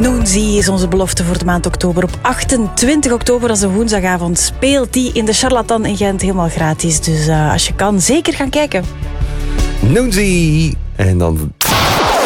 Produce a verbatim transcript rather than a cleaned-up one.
Noonzie is onze belofte voor de maand oktober. Op achtentwintig oktober, als een woensdagavond, speelt die in de Charlatan in Gent helemaal gratis. Dus uh, als je kan, zeker gaan kijken. Noonzie! En dan